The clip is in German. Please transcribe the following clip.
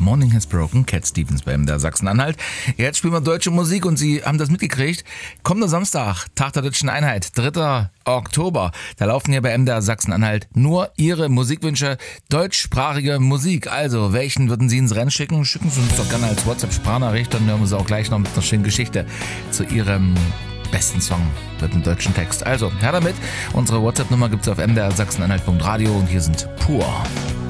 Morning Has Broken, Cat Stevens bei MDR Sachsen-Anhalt. Jetzt spielen wir deutsche Musik und Sie haben das mitgekriegt. Kommender Samstag, Tag der Deutschen Einheit, 3. Oktober. Da laufen hier bei MDR Sachsen-Anhalt nur Ihre Musikwünsche, deutschsprachige Musik. Also, welchen würden Sie ins Rennen schicken? Schicken Sie uns doch gerne als WhatsApp-Sprachnachricht, dann hören wir Sie auch gleich noch mit einer schönen Geschichte zu Ihrem besten Song mit einem deutschen Text. Also, her damit. Unsere WhatsApp-Nummer gibt's auf mdrsachsen-anhalt.radio und hier sind Pur.